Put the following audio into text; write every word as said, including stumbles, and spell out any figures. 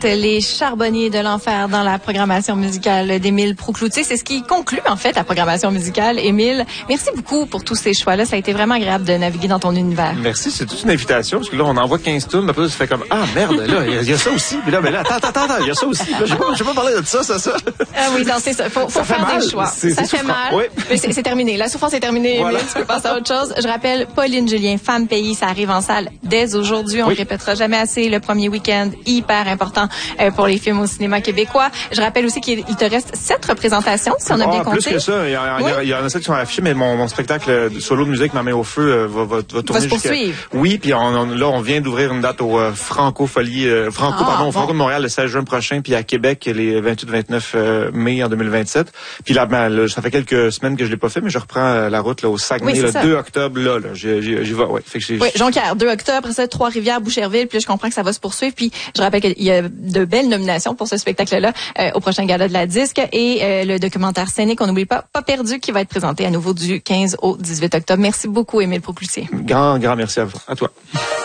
Les charbonniers de l'enfer dans la programmation musicale d'Émile Proucloutier. C'est ce qui conclut, en fait, la programmation musicale. Émile, merci beaucoup pour tous ces choix-là. Ça a été vraiment agréable de naviguer dans ton univers. Merci, c'est toute une invitation, parce que là, on envoie quinze tunes, après, ça fait comme, ah, merde, là, il y, y a ça aussi. Puis là, ben là, attends, attends, attends, il y a ça aussi. Là, j'ai pas, j'ai pas parlé de ça, ça, ça. Ah oui, non, c'est ça. Faut, faut ça faire fait des mal. choix. C'est, ça c'est fait mal. Oui. Mais c'est, c'est terminé. La souffrance est terminée, Émile. Voilà. Tu peux passer à autre chose. Je rappelle, Pauline Julien, Femme Pays, ça arrive en salle dès aujourd'hui. On oui. ne répétera jamais assez. Le premier week-end, hyper important euh, pour les films au cinéma québécois. Je rappelle aussi qu'il te reste sept représentations, si on a ah, bien compté. Plus que ça. Il y, a, oui. il, y a, il y en a sept qui sont affichés, mais mon, mon spectacle de solo de musique, Ma main au feu, euh, va, va, va tourner va se poursuivre. Oui, puis on, on, là, on vient d'ouvrir une date au euh, Franco-Folie, euh, Franco, ah, pardon, au bon. Franco de Montréal le seize juin prochain, puis à Québec les vingt-huit vingt-neuf euh, mai en deux mille vingt-sept. Puis là, ben, là, ça fait quelques semaines que je l'ai pas fait, mais je reprends la route là, au Saguenay oui, le ça. deux octobre. Là, là j'y, j'y, j'y vais. Ouais. Fait que j'ai, oui, Jonquière, deux octobre, après ça, Trois-Rivières, Boucherville. Puis là, je comprends que ça va se poursuivre. Puis je rappelle qu'il y a de belles nominations pour ce spectacle-là euh, au prochain gala de la disque et euh, le documentaire scénique, on n'oublie pas, Pas perdu, qui va être présenté à nouveau du quinze au dix-huit octobre. Merci beaucoup, Émile Proucloutier. Grand, grand merci à vous, à toi.